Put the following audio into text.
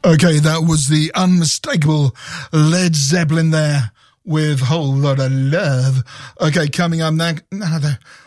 Okay, that was the unmistakable Led Zeppelin there with Whole Lot of Love. Okay, coming up now,